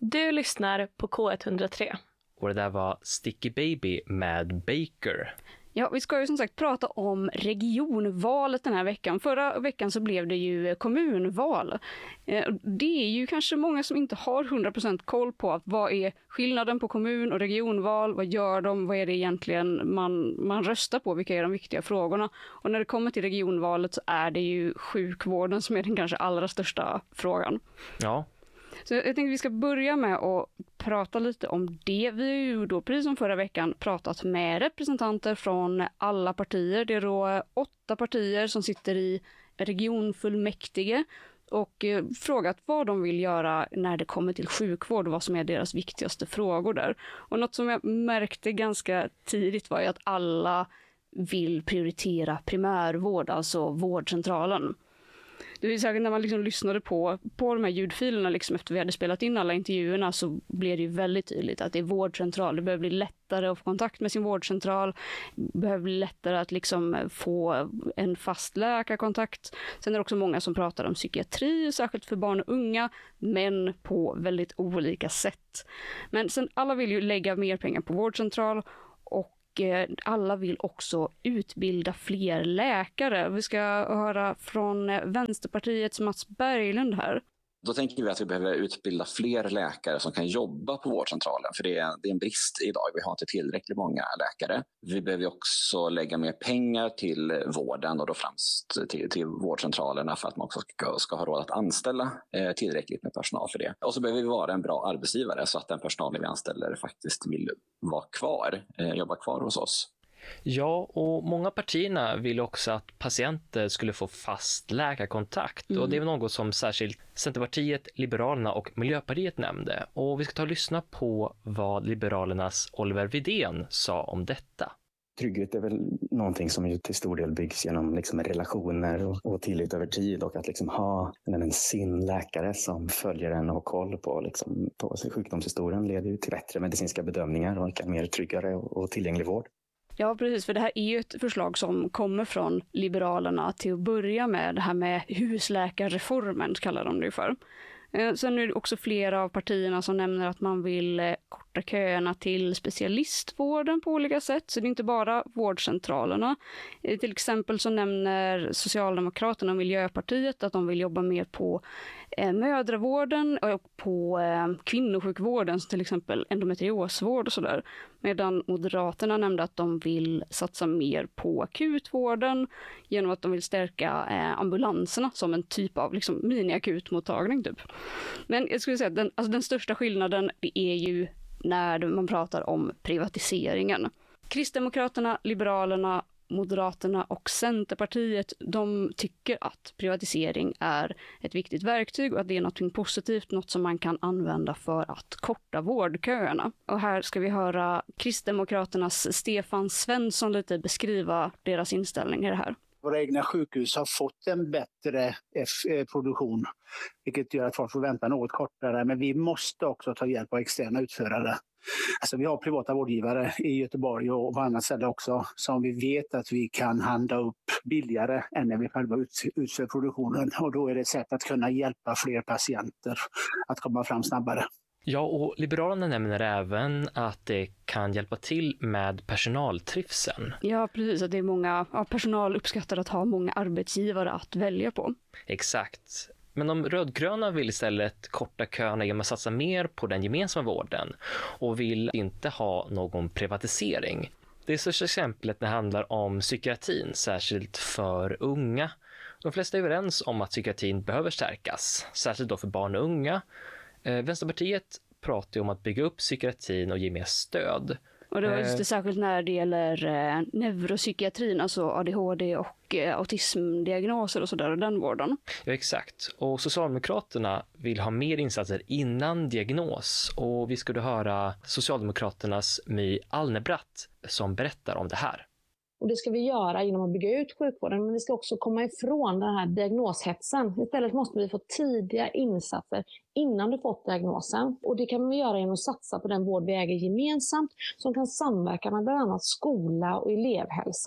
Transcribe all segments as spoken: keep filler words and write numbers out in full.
Du lyssnar på K ett noll tre. Och det där var Sticky Baby med Baker. Ja, vi ska ju som sagt prata om regionvalet den här veckan. Förra veckan så blev det ju kommunval. Det är ju kanske många som inte har hundra procent koll på att vad är skillnaden på kommun- och regionval, vad gör de, vad är det egentligen man, man röstar på, vilka är de viktiga frågorna. Och när det kommer till regionvalet så är det ju sjukvården som är den kanske allra största frågan. Ja. Så jag tänkte vi ska börja med att prata lite om det. Vi har ju då, precis som förra veckan, pratat med representanter från alla partier. Det är då åtta partier som sitter i regionfullmäktige och eh, frågat vad de vill göra när det kommer till sjukvård och vad som är deras viktigaste frågor där. Och något som jag märkte ganska tidigt var ju att alla vill prioritera primärvård, alltså vårdcentralen. Det är säkert när man liksom lyssnade på, på de här ljudfilerna liksom efter vi hade spelat in alla intervjuerna, så blev det ju väldigt tydligt att det är vårdcentral. Det behöver bli lättare att få kontakt med sin vårdcentral. Det behöver bli lättare att liksom få en fast läkarkontakt. Sen är det också många som pratar om psykiatri, särskilt för barn och unga, men på väldigt olika sätt. Men sen alla vill ju lägga mer pengar på vårdcentral, och alla vill också utbilda fler läkare. Vi ska höra från Vänsterpartiets Mats Berglund här. Då tänker vi att vi behöver utbilda fler läkare som kan jobba på vårdcentralen. För det är, det är en brist idag. Vi har inte tillräckligt många läkare. Vi behöver också lägga mer pengar till vården och då främst till, till vårdcentralerna för att man också ska, ska ha råd att anställa eh, tillräckligt med personal för det. Och så behöver vi vara en bra arbetsgivare så att den personalen vi anställer faktiskt vill vara kvar, eh, jobba kvar hos oss. Ja, och många partierna vill också att patienter skulle få fast läkarkontakt. Mm. Och det är något som särskilt Centerpartiet, Liberalerna och Miljöpartiet nämnde. Och vi ska ta och lyssna på vad Liberalernas Oliver Widén sa om detta. Trygghet är väl någonting som ju till stor del byggs genom liksom relationer och, och tillit över tid, och att liksom ha en sin läkare som följer en och har koll på, liksom, på sjukdomshistorien leder ju till bättre medicinska bedömningar och en mer tryggare och, och tillgänglig vård. Ja, precis, för det här är ju ett förslag som kommer från Liberalerna till att börja med. Det här med husläkarreformen kallar de det för. Sen är det också flera av partierna som nämner att man vill korta köerna till specialistvården på olika sätt. Så det är inte bara vårdcentralerna. Till exempel så nämner Socialdemokraterna och Miljöpartiet att de vill jobba mer på mödravården och på kvinnosjukvården, som till exempel endometriosvård och sådär. Medan Moderaterna nämnde att de vill satsa mer på akutvården genom att de vill stärka ambulanserna som en typ av liksom mini-akutmottagning typ. Men jag skulle säga att den, alltså den största skillnaden är ju när man pratar om privatiseringen. Kristdemokraterna, Liberalerna, Moderaterna och Centerpartiet, de tycker att privatisering är ett viktigt verktyg och att det är något positivt, något som man kan använda för att korta vårdköerna. Och här ska vi höra Kristdemokraternas Stefan Svensson lite beskriva deras inställning i det här. Våra egna sjukhus har fått en bättre produktion, vilket gör att folk får vänta något kortare. Men vi måste också ta hjälp av externa utförare. Alltså vi har privata vårdgivare i Göteborg och på andra ställen också som vi vet att vi kan handla upp billigare än när vi själva utför produktionen. Och då är det ett sätt att kunna hjälpa fler patienter att komma fram snabbare. Ja, och Liberalerna nämner även att det kan hjälpa till med personaltrivseln. Ja, precis. Att det är många, ja, personal uppskattar att ha många arbetsgivare att välja på. Exakt. Men de rödgröna vill istället korta köerna genom att satsa mer på den gemensamma vården och vill inte ha någon privatisering. Det är största exemplet när det handlar om psykiatrin, särskilt för unga. De flesta är överens om att psykiatrin behöver stärkas, särskilt då för barn och unga. Eh, Vänsterpartiet pratar om att bygga upp psykiatrin och ge mer stöd. Och det var just det, särskilt när det gäller eh, neuropsykiatrin, alltså A D H D och eh, autismdiagnoser och sådär, och den vården. Ja, exakt. Och Socialdemokraterna vill ha mer insatser innan diagnos. Och vi skulle höra Socialdemokraternas My Alnebratt som berättar om det här. Och det ska vi göra genom att bygga ut sjukvården, men vi ska också komma ifrån den här diagnoshetsen. Istället måste vi få tidiga insatser innan du fått diagnosen. Och det kan vi göra genom att satsa på den vård vi äger gemensamt som kan samverka med bland annat skola och elevhälsa.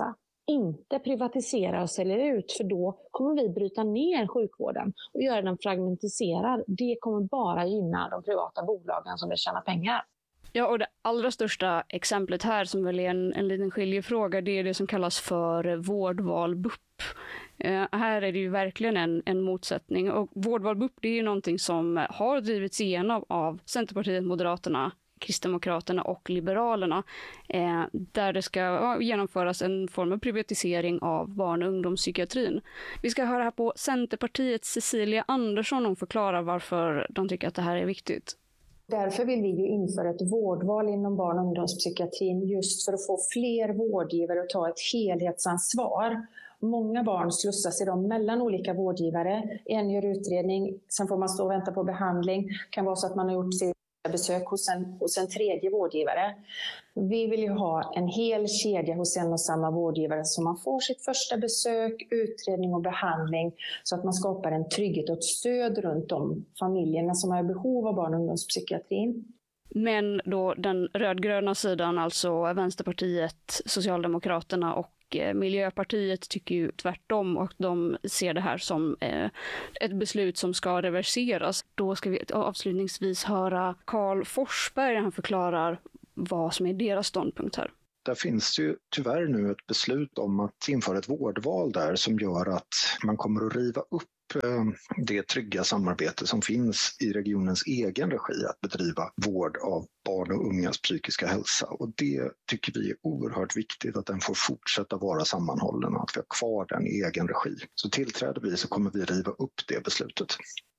inte privatisera och sälja ut, för då kommer vi bryta ner sjukvården och göra den fragmentiserad. Det kommer bara gynna de privata bolagen som vill tjäna pengar. Ja, och det allra största exemplet här som väl är en, en liten skiljefråga, det är det som kallas för vårdval B U P. Eh, här är det ju verkligen en, en motsättning. Och vårdval B U P, det är ju någonting som har drivits igenom av Centerpartiet, Moderaterna, Kristdemokraterna och Liberalerna, eh, där det ska ja, genomföras en form av privatisering av barn- och ungdomspsykiatrin. Vi ska höra här på Centerpartiets Cecilia Andersson och förklara varför de tycker att det här är viktigt. Därför vill vi ju införa ett vårdval inom barn- och ungdomspsykiatrin just för att få fler vårdgivare att ta ett helhetsansvar. Många barn slussas idag mellan olika vårdgivare. En gör utredning, sen får man stå och vänta på behandling. Det kan vara så att man har gjort sitt besök hos en, hos en tredje vårdgivare. Vi vill ju ha en hel kedja hos en och samma vårdgivare så man får sitt första besök, utredning och behandling så att man skapar en trygghet och ett stöd runt de familjerna som har behov av barn- och ungdomspsykiatrin. Men då den rödgröna sidan, alltså Vänsterpartiet, Socialdemokraterna och Miljöpartiet tycker ju tvärtom och de ser det här som eh, ett beslut som ska reverseras. Då ska vi avslutningsvis höra Karl Forsberg, han förklarar vad som är deras ståndpunkt här. Där finns ju tyvärr nu ett beslut om att införa ett vårdval där som gör att man kommer att riva upp det trygga samarbete som finns i regionens egen regi att bedriva vård av barn och ungas psykiska hälsa. Och det tycker vi är oerhört viktigt att den får fortsätta vara sammanhållen och att vi har kvar den i egen regi. Så tillträder vi så kommer vi riva upp det beslutet.